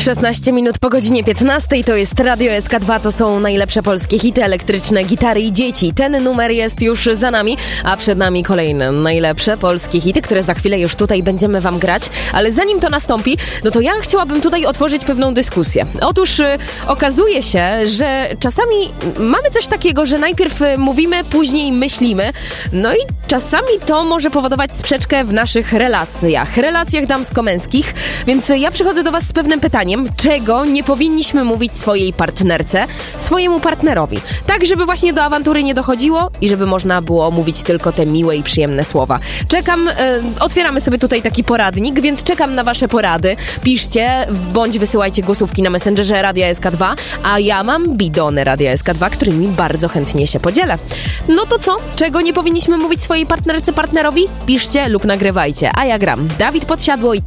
16 minut po godzinie 15, to jest Radio SK2, to są najlepsze polskie hity, elektryczne gitary i dzieci. Ten numer jest już za nami, a przed nami kolejne najlepsze polskie hity, które za chwilę już tutaj będziemy wam grać. Ale zanim to nastąpi, no to ja chciałabym tutaj otworzyć pewną dyskusję. Otóż okazuje się, że czasami mamy coś takiego, że najpierw mówimy, później myślimy, no i czasami to może powodować sprzeczkę w naszych relacjach damsko-męskich, więc ja przychodzę do was z pewnym pytaniem, czego nie powinniśmy mówić swojej partnerce, swojemu partnerowi. Tak, żeby właśnie do awantury nie dochodziło i żeby można było mówić tylko te miłe i przyjemne słowa. Czekam, otwieramy sobie tutaj taki poradnik, więc czekam na wasze porady. Piszcie, bądź wysyłajcie głosówki na Messengerze Radia SK2, a ja mam bidony Radia SK2, którymi bardzo chętnie się podzielę. No to co? Czego nie powinniśmy mówić swojej partnerce, partnerowi? Piszcie lub nagrywajcie, a ja gram. Dawid Podsiadło i to